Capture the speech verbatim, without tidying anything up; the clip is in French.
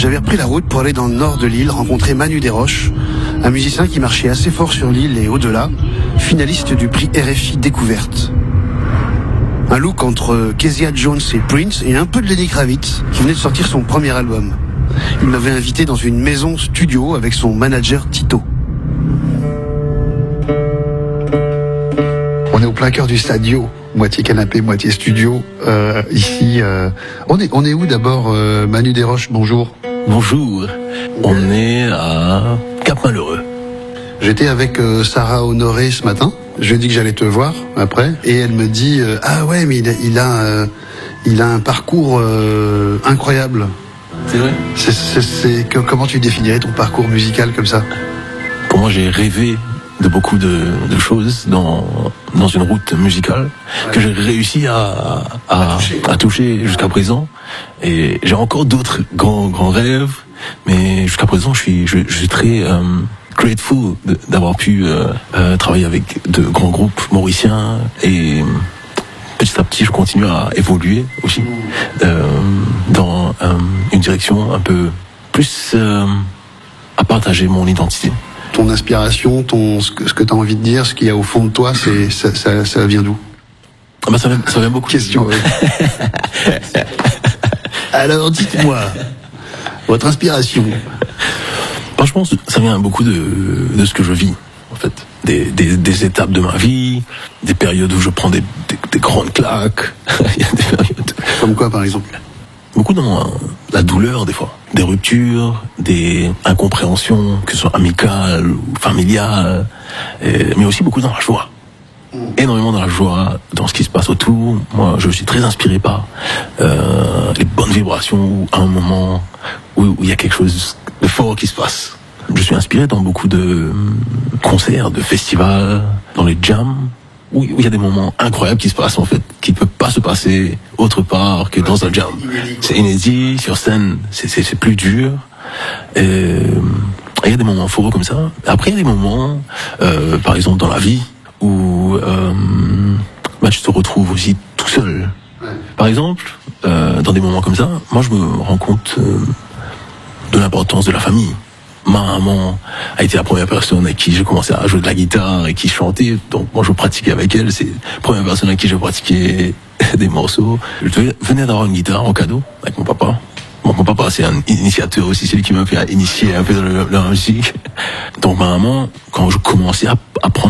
j'avais repris la route pour aller dans le nord de l'île rencontrer Manu Desroches, un musicien qui marchait assez fort sur l'île et au-delà, finaliste du prix R F I Découverte. Un look entre Kezia Jones et Prince et un peu de Lenny Kravitz, qui venait de sortir son premier album. Il m'avait invité dans une maison studio avec son manager Tito. On est au plein cœur du Stadio, moitié canapé, moitié studio. Euh, ici, euh, on est on est où d'abord, euh, Manu Desroches, bonjour. Bonjour. On est à Cap-Malheureux. J'étais avec euh, Sarah Honoré ce matin. Je lui ai dit que j'allais te voir après, et elle me dit euh, ah ouais, mais il a il a, euh, il a un parcours euh, incroyable. C'est vrai. C'est, c'est, c'est que, comment tu définirais ton parcours musical comme ça? Pour moi, j'ai rêvé de beaucoup de, de choses dans dans une route musicale, ouais, que j'ai réussi à à, à toucher, à toucher jusqu'à présent, et j'ai encore d'autres grands grands rêves, mais jusqu'à présent, je suis je, je suis très euh, grateful de, d'avoir pu euh, euh, travailler avec de grands groupes mauriciens, et petit à petit, je continue à évoluer aussi euh, dans euh, une direction un peu plus euh, à partager mon identité. Ton inspiration, ton ce que, ce que tu as envie de dire, ce qu'il y a au fond de toi, c'est ça, ça, ça vient d'où? Ah bah ça vient, ça vient beaucoup. Question. Oui. Alors dites-moi, votre inspiration. Franchement, ça vient beaucoup de, de ce que je vis, en fait. Des, des, des étapes de ma vie, des périodes où je prends des, des, des grandes claques. Il y a des périodes. Comme quoi, par exemple? Beaucoup dans la douleur, des fois. Des ruptures, des incompréhensions, que ce soit amicales ou familiales, et, mais aussi beaucoup dans la joie. Mmh. Énormément dans la joie, dans ce qui se passe autour. Moi, je suis très inspiré par euh, les bonnes vibrations, ou à un moment où, où il y a quelque chose de fort qui se passe. Je suis inspiré dans beaucoup de concerts, de festivals, dans les jams, où il y a des moments incroyables qui se passent, en fait, qui ne peuvent pas se passer autre part que dans un jam. C'est inédit, sur scène, c'est, c'est, c'est plus dur. Et il y a des moments forts comme ça. Après, il y a des moments, euh, par exemple dans la vie, où euh, bah, tu te retrouves aussi tout seul. Par exemple, euh, dans des moments comme ça, moi je me rends compte euh, de l'importance de la famille. Ma maman a été la première personne avec qui j'ai commencé à jouer de la guitare et qui chantait. Donc moi je pratiquais avec elle. C'est la première personne avec qui j'ai pratiqué des morceaux. Je venais d'avoir une guitare en cadeau avec mon papa. Bon, mon papa c'est un initiateur aussi, c'est lui qui m'a fait initier un peu dans la musique. Donc ma maman, quand je commençais à apprendre